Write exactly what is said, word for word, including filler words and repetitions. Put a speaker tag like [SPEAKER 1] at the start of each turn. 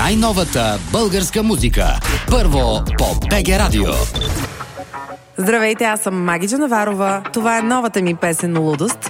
[SPEAKER 1] най-новата българска музика. Първо по БГ Радио.
[SPEAKER 2] Здравейте, аз съм Маги Джанаварова. Това е новата ми песен "Лудост".